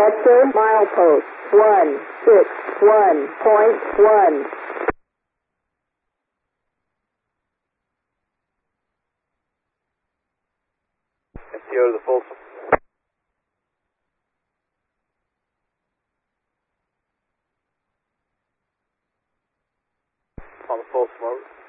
Hector, milepost 161.1. MTO to the Folsom. On the Folsom over.